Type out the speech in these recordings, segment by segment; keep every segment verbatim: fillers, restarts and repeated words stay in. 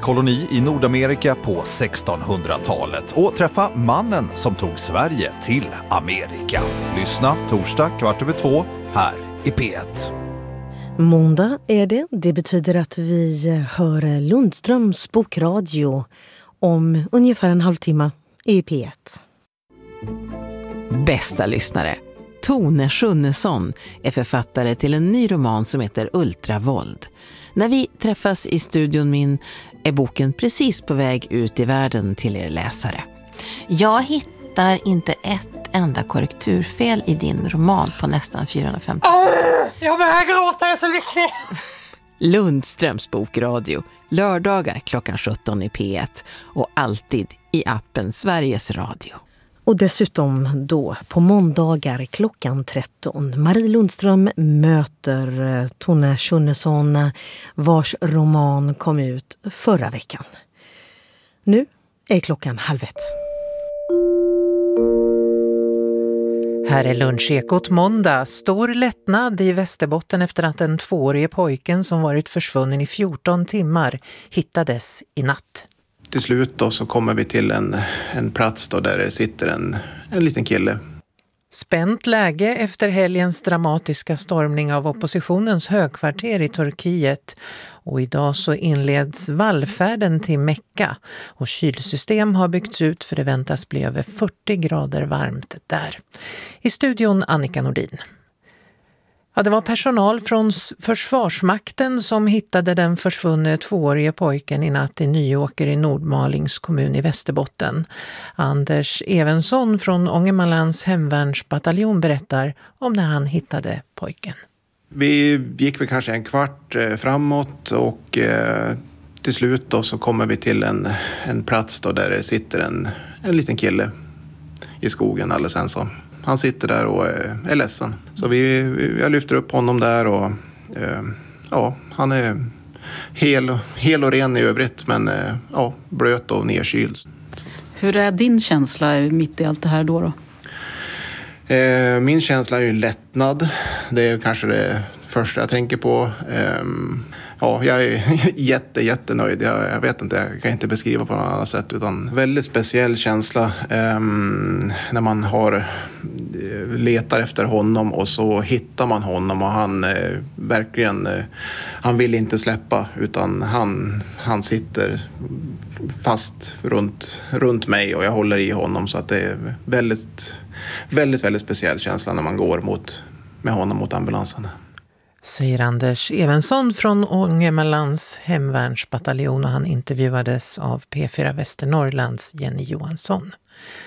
koloni i Nordamerika på sextonhundratalet och träffa mannen som tog Sverige till Amerika. Lyssna torsdag kvart över två här i P ett. Måndag är det. Det betyder att vi hör Lundströms bokradio om ungefär en halvtimme i P ett. Bästa lyssnare, Tone Schunnesson är författare till en ny roman som heter Ultravåld. När vi träffas i studion min är boken precis på väg ut i världen till er läsare. Jag hittar inte ett enda korrekturfel i din roman på nästan fyrahundrafemtio. Oh, jag börjar gråta, jag är så lycklig. Lundströms bokradio, lördagar klockan sjutton i P ett och alltid i appen Sveriges Radio. Och dessutom då på måndagar klockan tretton. Marie Lundström möter Tone Schunnesson vars roman kom ut förra veckan. Nu är klockan halv ett. Här är lunchekot måndag. Stor lättnad i Västerbotten efter att den tvåårige pojken som varit försvunnen i fjorton timmar hittades i natt. Till slut då så kommer vi till en, en plats då där det sitter en, en liten kille. Spänt läge efter helgens dramatiska stormning av oppositionens högkvarter i Turkiet. Och idag så inleds vallfärden till Mekka. Och kylsystem har byggts ut för det väntas bli över fyrtio grader varmt där. I studion Annika Nordin. Ja, det var personal från Försvarsmakten som hittade den försvunne tvåårige pojken i natt i Nyåker i Nordmalings kommun i Västerbotten. Anders Evensson från Ångermanlands hemvärnsbataljon berättar om när han hittade pojken. Vi gick väl kanske en kvart framåt och eh, till slut då så kommer vi till en, en plats då där det sitter en, en liten kille i skogen alldeles ensam. Han sitter där och är ledsen. Så vi, vi, jag lyfter upp honom där och eh, ja, han är hel, hel och ren i övrigt men eh, ja, blöt och nedkyld. Hur är din känsla mitt i allt det här då? då? Eh, min känsla är ju lättnad. Det är kanske det första jag tänker på. Eh, ja, jag är jätte, jättenöjd. Jag, jag vet inte, jag kan inte beskriva på något annat sätt. Utan väldigt speciell känsla eh, när man har letar efter honom och så hittar man honom och han eh, verkligen, eh, han vill inte släppa utan han, han sitter fast runt, runt mig och jag håller i honom så att det är väldigt, väldigt, väldigt speciell känsla när man går mot, med honom mot ambulansen. Säger Anders Evensson från Ångermanlands hemvärnsbataljon och han intervjuades av P fyra Västernorrlands Jenny Johansson.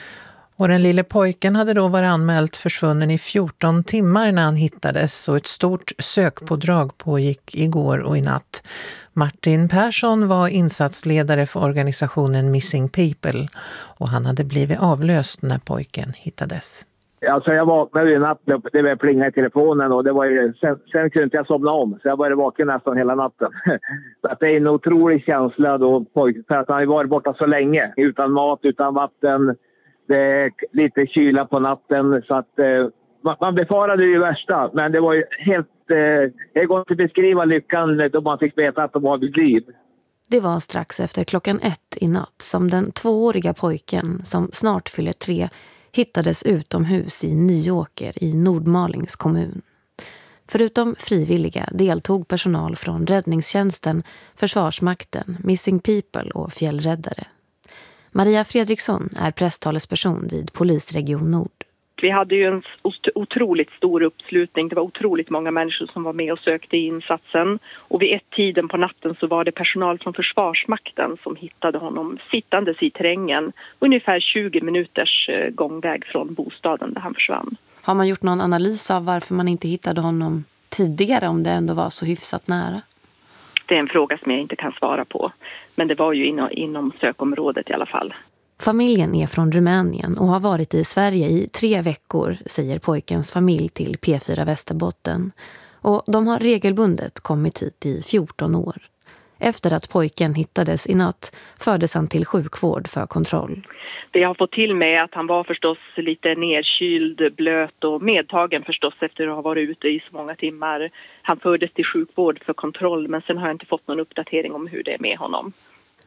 Och den lille pojken hade då varit anmält försvunnen i fjorton timmar när han hittades och ett stort sökpådrag pågick igår och i natt. Martin Persson var insatsledare för organisationen Missing People och han hade blivit avlöst när pojken hittades. Alltså jag vaknade i natt, det var plinga i telefonen och det var ju, sen, sen kunde inte jag somna om så jag var vaken nästan hela natten. Så att det är en otrolig känsla då pojken, för att han har varit borta så länge utan mat, utan vatten. Det är lite kyla på natten så att eh, man befarade det värsta. Men det var ju helt, eh, det går inte att beskriva lyckan då man fick veta att de var vid liv. Det var strax efter klockan ett i natt som den tvååriga pojken som snart fyller tre hittades utomhus i Nyåker i Nordmalings kommun. Förutom frivilliga deltog personal från räddningstjänsten, Försvarsmakten, Missing People och fjällräddare. Maria Fredriksson är presstalesperson vid Polisregion Nord. Vi hade ju en otroligt stor uppslutning. Det var otroligt många människor som var med och sökte i insatsen. Och vid ett tiden på natten så var det personal från Försvarsmakten som hittade honom sittandes i terrängen. Ungefär tjugo minuters gångväg från bostaden där han försvann. Har man gjort någon analys av varför man inte hittade honom tidigare om det ändå var så hyfsat nära? Det är en fråga som jag inte kan svara på. Men det var ju inom, inom sökområdet i alla fall. Familjen är från Rumänien och har varit i Sverige i tre veckor, säger pojkens familj till P fyra Västerbotten. Och de har regelbundet kommit hit i fjorton år. Efter att pojken hittades i natt fördes han till sjukvård för kontroll. Det jag har fått till mig är att han var förstås lite nedkyld, blöt och medtagen förstås efter att ha varit ute i så många timmar. Han fördes till sjukvård för kontroll men sen har jag inte fått någon uppdatering om hur det är med honom.